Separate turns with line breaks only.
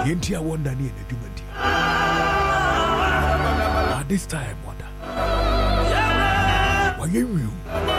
Yentia wonder near the Jumanti. At this time, wonder. Why you?